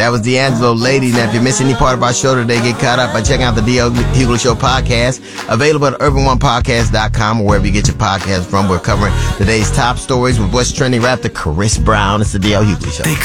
That was D'Angelo Lady. Now, if you miss any part of our show today, get caught up by checking out the D.L. Hughley Show podcast, available at urban1podcast.com or wherever you get your podcast from. We're covering today's top stories with what's trending rapper Chris Brown. It's the D.L. Hughley Show.